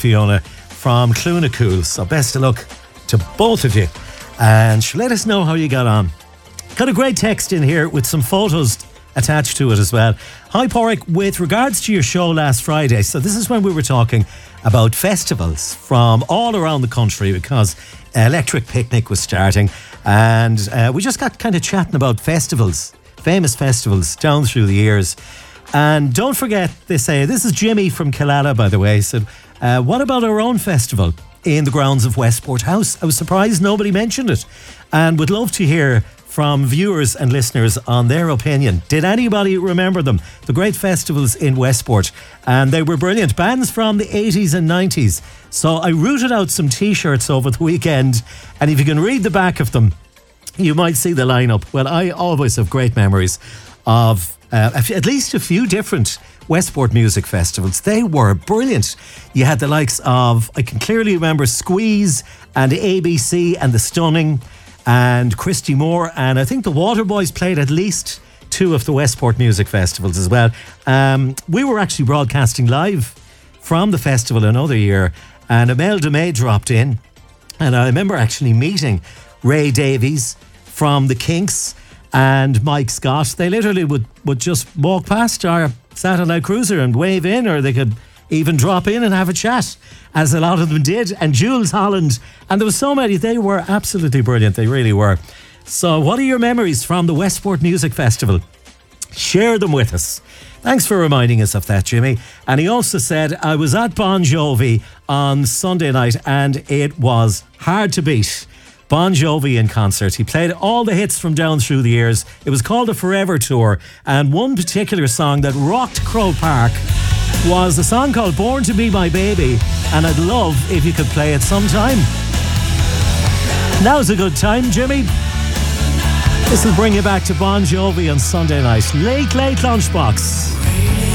Fiona from Clunacool. So best of luck to both of you. And let us know how you got on. Got a great text in here with some photos attached to it as well. Hi Pádraig, with regards to your show last Friday, so this is when we were talking about festivals from all around the country because Electric Picnic was starting, and we just got kind of chatting about festivals, famous festivals down through the years. And don't forget, they say, this is Jimmy from Killala, by the way, said, what about our own festival in the grounds of Westport House? I was surprised nobody mentioned it, and would love to hear from viewers and listeners on their opinion. Did anybody remember them? The great festivals in Westport. And they were brilliant. Bands from the 80s and 90s. So I rooted out some t-shirts over the weekend, and if you can read the back of them, you might see the lineup. Well, I always have great memories of at least a few different Westport music festivals. They were brilliant. You had the likes of, I can clearly remember, Squeeze and ABC and The Stunning and Christy Moore, and I think the Waterboys played at least two of the Westport music festivals as well. We were actually broadcasting live from the festival another year, and Imelda May dropped in, and I remember actually meeting Ray Davies from the Kinks and Mike Scott. They literally would just walk past our satellite cruiser and wave in, or they could even drop in and have a chat, as a lot of them did. And Jules Holland, and there were so many. They were absolutely brilliant, they really were. So what are your memories from the Westport Music Festival? Share them with us. Thanks for reminding us of that, Jimmy. And he also said, I was at Bon Jovi on Sunday night and it was hard to beat. Bon Jovi in concert. He played all the hits from down through the years. It was called a Forever Tour, and one particular song that rocked Croke Park was a song called Born to Be My Baby, and I'd love if you could play it sometime. Now's a good time, Jimmy. This will bring you back to Bon Jovi on Sunday night. Late Lunchbox.